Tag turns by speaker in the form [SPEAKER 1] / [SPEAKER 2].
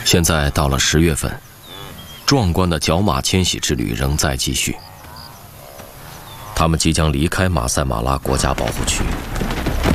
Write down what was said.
[SPEAKER 1] 现在到了10月份，壮观的角马迁徙之旅仍在继续。他们即将离开马赛马拉国家保护区，